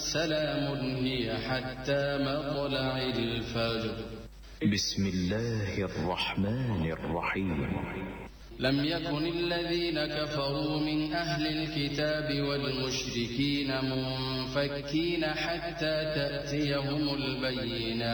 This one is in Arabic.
سلام هي حتى مطلع الفجر. بسم الله الرحمن الرحيم. لم يكن الذين كفروا من أهل الكتاب والمشركين منفكين حتى تأتيهم البينة.